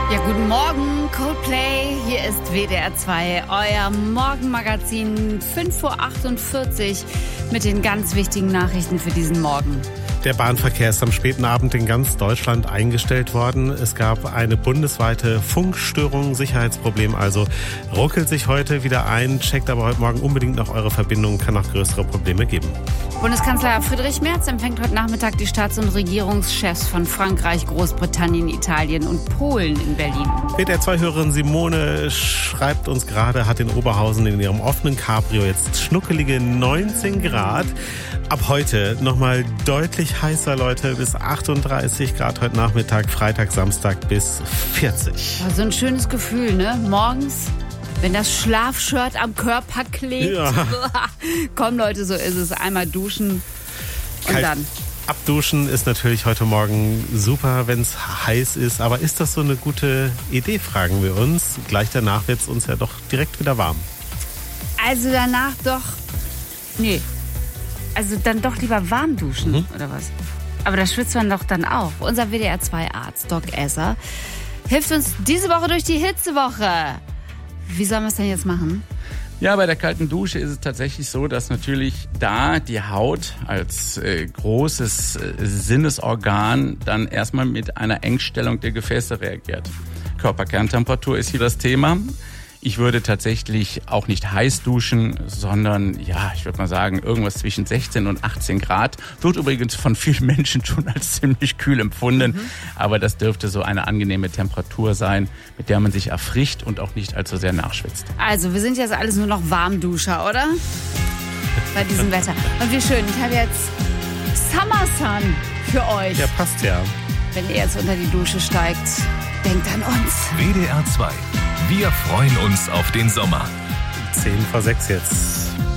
Ja, guten Morgen, Coldplay. Hier ist WDR 2, euer Morgenmagazin 5:48 Uhr mit den ganz wichtigen Nachrichten für diesen Morgen. Der Bahnverkehr ist am späten Abend in ganz Deutschland eingestellt worden. Es gab eine bundesweite Funkstörung, Sicherheitsproblem also. Ruckelt sich heute wieder ein, checkt aber heute Morgen unbedingt noch eure Verbindung, kann noch größere Probleme geben. Bundeskanzler Friedrich Merz empfängt heute Nachmittag die Staats- und Regierungschefs von Frankreich, Großbritannien, Italien und Polen in Berlin. WDR 2-Hörerin Simone schreibt uns gerade, hat in Oberhausen in ihrem offenen Cabrio jetzt schnuckelige 19 Grad. Ab heute nochmal deutlich heißer, Leute, bis 38 Grad heute Nachmittag, Freitag, Samstag bis 40. So ein schönes Gefühl, ne? Morgens, wenn das Schlafshirt am Körper klebt. Ja. Komm, Leute, so ist es. Einmal duschen und Kalt dann. Abduschen ist natürlich heute Morgen super, wenn es heiß ist. Aber ist das so eine gute Idee, fragen wir uns. Gleich danach wird es uns ja doch direkt wieder warm. Also danach doch... Nee. Also dann doch lieber warm duschen, oder was? Aber da schwitzt man doch dann auch. Unser WDR 2 Arzt, Doc Esser, hilft uns diese Woche durch die Hitzewoche. Wie sollen wir es denn jetzt machen? Ja, bei der kalten Dusche ist es tatsächlich so, dass natürlich da die Haut als großes Sinnesorgan dann erstmal mit einer Engstellung der Gefäße reagiert. Körperkerntemperatur ist hier das Thema. Ich würde tatsächlich auch nicht heiß duschen, sondern, ja, ich würde mal sagen, irgendwas zwischen 16 und 18 Grad. Wird übrigens von vielen Menschen schon als ziemlich kühl empfunden. Aber das dürfte so eine angenehme Temperatur sein, mit der man sich erfrischt und auch nicht allzu sehr nachschwitzt. Also, wir sind jetzt alles nur noch Warmduscher, oder? Bei diesem Wetter. Und wie schön, ich habe jetzt Summer Sun für euch. Ja, passt ja. Wenn ihr jetzt unter die Dusche steigt, denkt an uns. WDR 2. Wir freuen uns auf den Sommer. 10 vor 6 jetzt.